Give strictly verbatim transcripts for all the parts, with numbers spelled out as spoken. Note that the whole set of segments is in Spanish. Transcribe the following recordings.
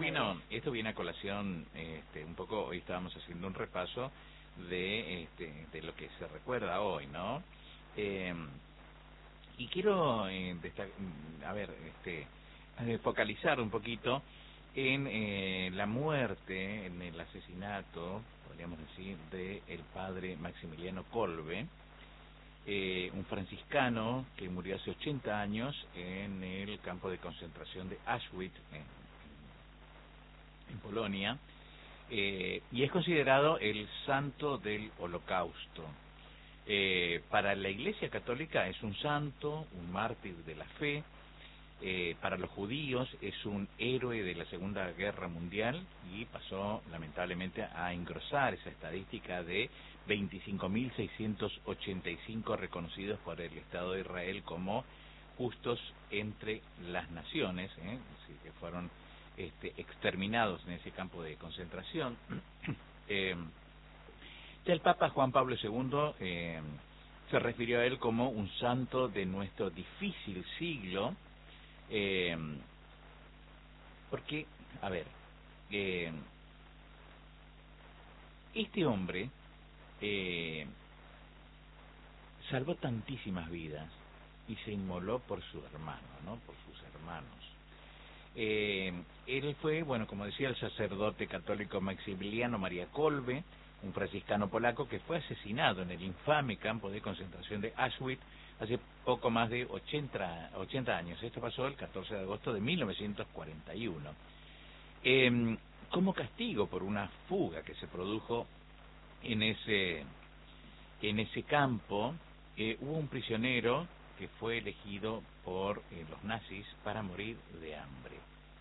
vino, esto viene a colación, este, un poco, hoy estábamos haciendo un repaso de, este, de lo que se recuerda hoy, ¿no? Eh, y quiero, eh, destac- a ver, este, eh, focalizar un poquito en eh, la muerte, en el asesinato, podríamos decir, de el padre Maximiliano Kolbe, eh, un franciscano que murió hace ochenta años en el campo de concentración de Auschwitz, en, en Polonia, eh, y es considerado el santo del Holocausto. Eh, para la Iglesia Católica es un santo, un mártir de la fe. Eh, para los judíos es un héroe de la Segunda Guerra Mundial y pasó lamentablemente a engrosar esa estadística de veinticinco mil seiscientos ochenta y cinco reconocidos por el Estado de Israel como justos entre las naciones, ¿eh? Así que fueron este, exterminados en ese campo de concentración. eh, el Papa Juan Pablo segundo eh, se refirió a él como un santo de nuestro difícil siglo. Eh, porque, a ver, eh, este hombre eh, salvó tantísimas vidas y se inmoló por su hermano, ¿no? Por sus hermanos. Eh, él fue, bueno, como decía, el sacerdote católico Maximiliano María Kolbe, un franciscano polaco que fue asesinado en el infame campo de concentración de Auschwitz hace poco más de ochenta, ochenta años. Esto pasó el catorce de agosto de mil novecientos cuarenta y uno. Eh, como castigo por una fuga que se produjo en ese, en ese campo, eh, hubo un prisionero que fue elegido por eh, los nazis para morir de hambre.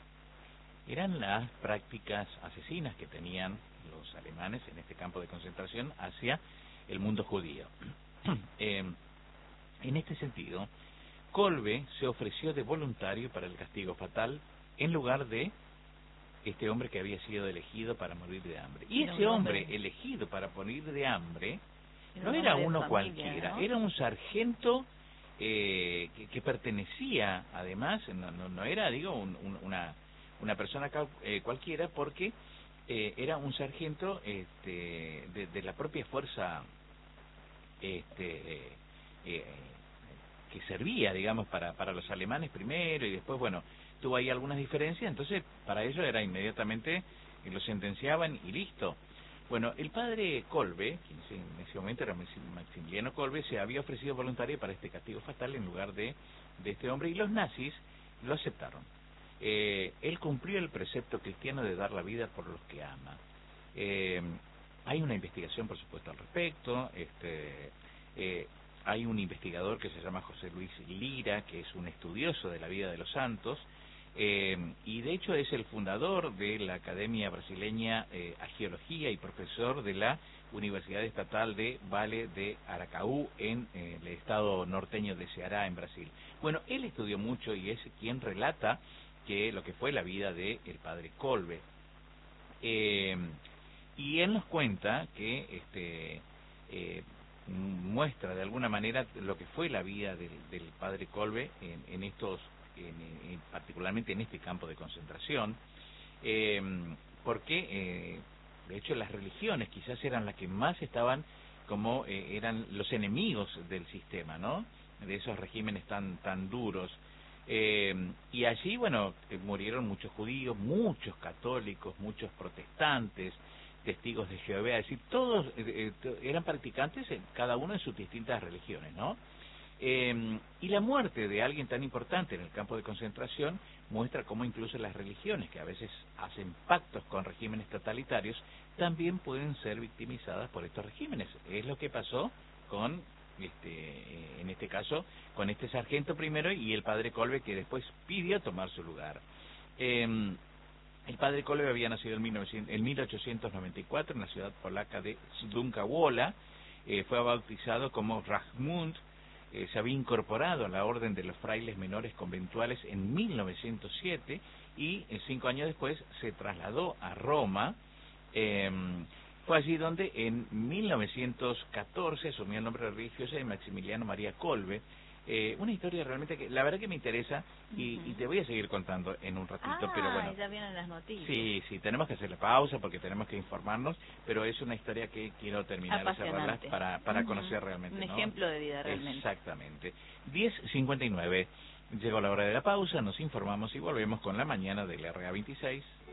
Eran las prácticas asesinas que tenían los alemanes en este campo de concentración hacia el mundo judío. eh, En este sentido, Kolbe se ofreció de voluntario para el castigo fatal en lugar de este hombre que había sido elegido para morir de hambre. Y Era ese un hombre hombre, elegido para morir de hambre era no un era hombre de uno familia, cualquiera, ¿no? era un sargento eh, que, que pertenecía, además, no, no, no era, digo, un, un, una, una persona cal, eh, cualquiera, porque eh, era un sargento este, de, de la propia fuerza este, eh, que servía, digamos, para, para los alemanes primero y después, bueno, tuvo ahí algunas diferencias, entonces para ellos era inmediatamente, que lo sentenciaban y listo. Bueno, el padre Kolbe, quien en ese momento era Maximiliano Kolbe, se había ofrecido voluntario para este castigo fatal en lugar de, de este hombre, y los nazis lo aceptaron. Eh, él cumplió el precepto cristiano de dar la vida por los que ama. Eh, hay una investigación, por supuesto, al respecto. Este, eh, hay un investigador que se llama José Luis Lira, que es un estudioso de la vida de los santos, eh, y de hecho es el fundador de la Academia Brasileña eh, a Geología y profesor de la Universidad Estatal de Vale de Aracaú en eh, el estado norteño de Ceará, en Brasil. Bueno, él estudió mucho y es quien relata que lo que fue la vida de el padre Kolbe. Eh, y él nos cuenta que este eh, muestra de alguna manera lo que fue la vida del, del padre Kolbe en, en estos, en, en, particularmente en este campo de concentración, eh, porque eh, de hecho las religiones quizás eran las que más estaban como eh, eran los enemigos del sistema, ¿no? De esos regímenes tan tan duros. Eh, y allí, bueno, eh, murieron muchos judíos, muchos católicos, muchos protestantes, testigos de Jehová, es decir, todos eh, eh, eran practicantes, en cada uno en sus distintas religiones, ¿no? Eh, y la muerte de alguien tan importante en el campo de concentración muestra cómo incluso las religiones, que a veces hacen pactos con regímenes totalitarios, también pueden ser victimizadas por estos regímenes. Es lo que pasó con, este, en este caso, con este sargento primero y el padre Kolbe, que después pidió tomar su lugar. Eh, El padre Kolbe había nacido en, mil ochocientos noventa y cuatro en la ciudad polaca de Zdunka Wola, eh, fue bautizado como Rachmund, eh, se había incorporado a la orden de los frailes menores conventuales en mil novecientos siete y eh, cinco años después se trasladó a Roma. Eh, fue allí donde en mil novecientos catorce asumió el nombre religioso de Maximiliano María Kolbe, Eh, una historia realmente que la verdad que me interesa y, Uh-huh. y te voy a seguir contando en un ratito, Ah, pero bueno. ya vienen las noticias. Sí, sí, tenemos que hacer la pausa porque tenemos que informarnos, pero es una historia que quiero terminar de cerrarla para, para uh-huh. conocer realmente. Un ¿no? ejemplo de vida realmente. Exactamente. diez cincuenta y nueve. Llegó la hora de la pausa, nos informamos y volvemos con la mañana del R A veintiséis.